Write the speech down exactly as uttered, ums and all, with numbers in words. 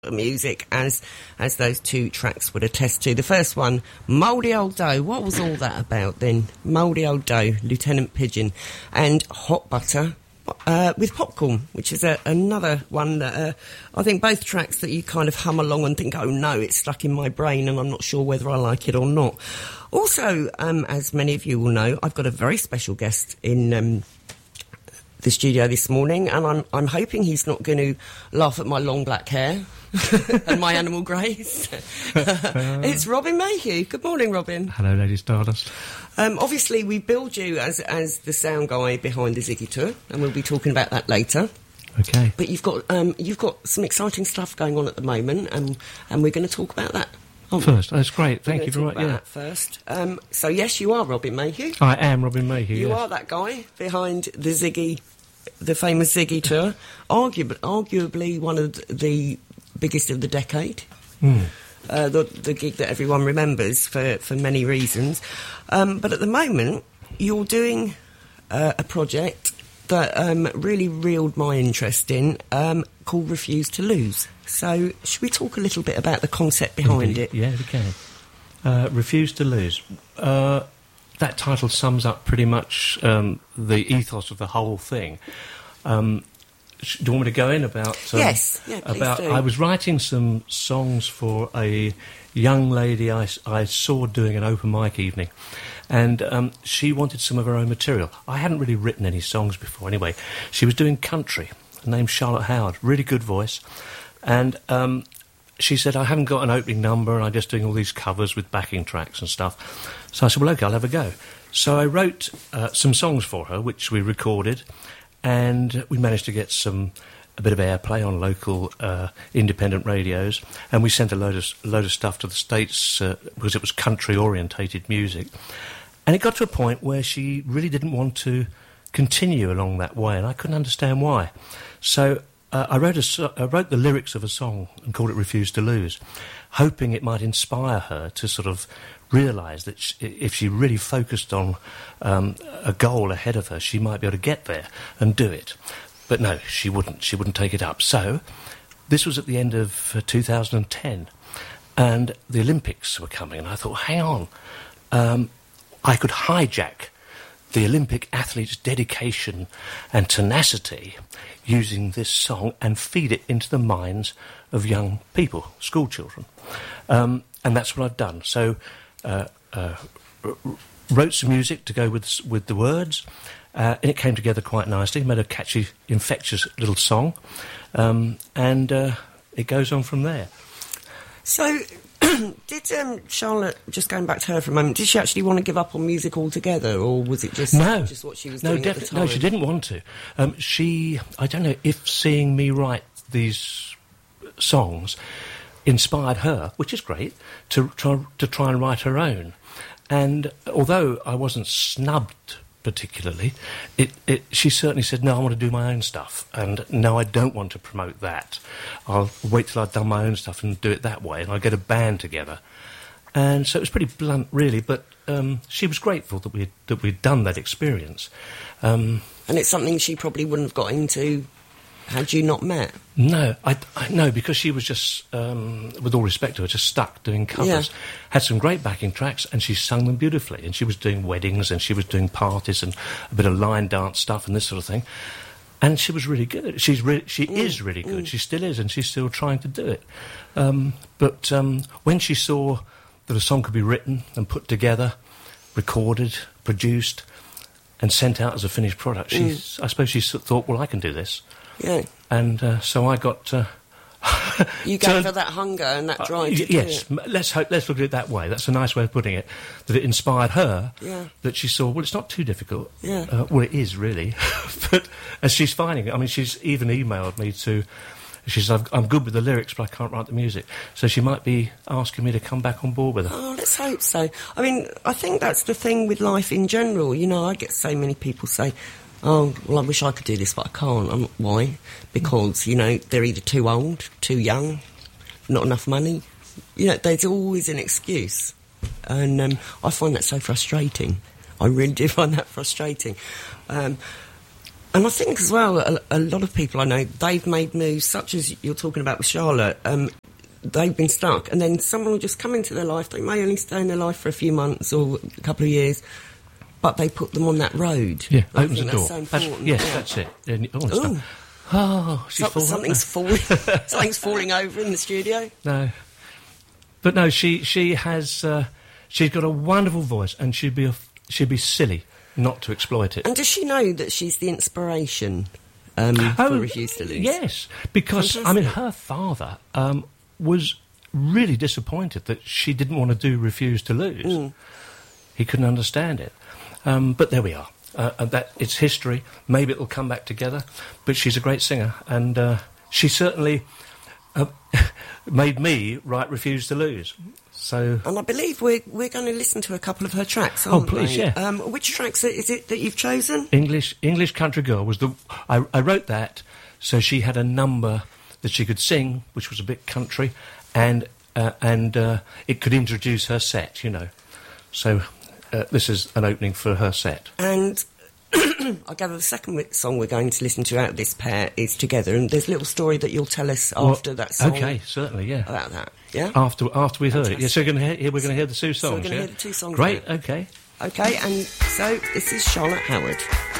music, as as those two tracks would attest to. The first one, Mouldy Old Dough. What was all that about then? Mouldy Old Dough, Lieutenant Pigeon, and Hot Butter uh, with Popcorn, which is a, another one that uh, I think both tracks that you kind of hum along and think, oh no, it's stuck in my brain and I'm not sure whether I like it or not. Also, um, as many of you will know, I've got a very special guest in um, the studio this morning, and I'm I'm hoping he's not going to laugh at my long black hair and my animal greys. It's Robin Mayhew. Good morning, Robin. Hello, Lady Stardust. Um, obviously, we billed you as as the sound guy behind the Ziggy tour, and we'll be talking about that later. Okay. But you've got um, you've got some exciting stuff going on at the moment, and and we're going to talk about that. First, that's great. Thank you very much. Yeah. First, um, so yes, you are Robin Mayhew. I am Robin Mayhew. You yes. are that guy behind the Ziggy, the famous Ziggy tour, arguably, arguably one of the biggest of the decade. Mm. Uh, the, the gig that everyone remembers for for many reasons. Um, but at the moment, you're doing uh, a project that um, really reeled my interest in, um, called Refuse to Lose. So, should we talk a little bit about the concept behind Indeed. it? Yeah, we can. Uh, Refuse to Lose. Uh, that title sums up pretty much um, the ethos of the whole thing. Um, sh- do you want me to go in about... Um, yes, yeah, please about, do. I was writing some songs for a young lady I, I saw doing an open mic evening, and um, she wanted some of her own material. I hadn't really written any songs before anyway. She was doing country. Her name's Charlotte Howard. Really good voice. And um, she said, I haven't got an opening number and I'm just doing all these covers with backing tracks and stuff. So I said, well, OK, I'll have a go. So I wrote uh, some songs for her, which we recorded, and we managed to get some a bit of airplay on local uh, independent radios, and we sent a load of, load of stuff to the States uh, because it was country-orientated music. And it got to a point where she really didn't want to continue along that way, and I couldn't understand why. So... Uh, I wrote a so- I wrote the lyrics of a song and called it Refuse to Lose, hoping it might inspire her to sort of realise that she, if she really focused on um, a goal ahead of her, she might be able to get there and do it. But no, she wouldn't. She wouldn't take it up. So this was at the end of uh, two thousand ten, and the Olympics were coming, and I thought, hang on, um, I could hijack the Olympic athlete's dedication and tenacity using this song and feed it into the minds of young people, school children. Um, and that's what I've done. So uh, uh, r- wrote some music to go with with the words, uh, and it came together quite nicely, made a catchy, infectious little song, um, and uh, it goes on from there. So... Did um, Charlotte, just going back to her for a moment, did she actually want to give up on music altogether, or was it just, no. just what she was no, doing at the defi- time? No, she didn't want to. Um, she, I don't know if seeing me write these songs inspired her, which is great, to try, to try and write her own. And although I wasn't snubbed particularly, it, it, she certainly said, no, I want to do my own stuff, and no, I don't want to promote that. I'll wait till I've done my own stuff and do it that way, and I'll get a band together. And so it was pretty blunt, really, but um, she was grateful that we that we'd done that experience. Um, and it's something she probably wouldn't have got into had you not met. No, I, I no, because she was just, um, with all respect to her, just stuck doing covers. Yeah. Had some great backing tracks, and she sung them beautifully. And she was doing weddings, and she was doing parties, and a bit of line dance stuff, and this sort of thing. And she was really good. She's re- she mm, is really good. Mm. She still is, and she's still trying to do it. Um, but um, when she saw that a song could be written and put together, recorded, produced, and sent out as a finished product, she's, mm. I suppose she thought, well, I can do this. Yeah. And uh, so I got... Uh, you gave her that hunger and that drive uh, to yes, do it. let's hope, let's look at it that way. That's a nice way of putting it. That it inspired her. Yeah. That she saw, well, it's not too difficult. Yeah. Uh, well, it is, really. But as she's finding it, I mean, she's even emailed me to... She says, I'm good with the lyrics, but I can't write the music. So she might be asking me to come back on board with her. Oh, let's hope so. I mean, I think that's the thing with life in general. You know, I get so many people say, oh, well, I wish I could do this, but I can't. I'm, why? Because, you know, they're either too old, too young, not enough money. You know, there's always an excuse. And um, I find that so frustrating. I really do find that frustrating. Um, And I think as well, a, a lot of people I know, they've made moves, such as you're talking about with Charlotte. Um, they've been stuck, and then someone will just come into their life. They may only stay in their life for a few months or a couple of years, but they put them on that road. Yeah, I opens the think door. That's so That's, important. yes, yeah. that's it. And, oh, it's oh, she's so, fallen. something's falling. Something's falling over in the studio. No, but no, she she has uh, she's got a wonderful voice, and she'd be a, she'd be silly not to exploit it. And does she know that she's the inspiration um, oh, for Refuse to Lose? Yes, because Fantastic. I mean, her father um, was really disappointed that she didn't want to do Refuse to Lose. Mm. He couldn't understand it, um, but there we are. Uh, and that it's history. Maybe it'll come back together. But she's a great singer, and uh, she certainly uh, made me write Refuse to Lose. So, and I believe we're we're going to listen to a couple of her tracks. Oh, Aren't please, we? yeah. Um, which tracks is it that you've chosen? English English Country Girl was the. I, I wrote that so she had a number that she could sing, which was a bit country, and uh, and uh, it could introduce her set. You know, so. Uh, this is an opening for her set. And I gather the second wi- song we're going to listen to out of this pair is Together, and there's a little story that you'll tell us after well, that song. Okay, certainly, yeah. About that, yeah? After after we've heard it. Fantastic. Yeah, so we're going to hear, we're going to hear the two songs, So we're going to yeah? hear the two songs Great, now. okay. Okay, and so this is Charlotte Howard.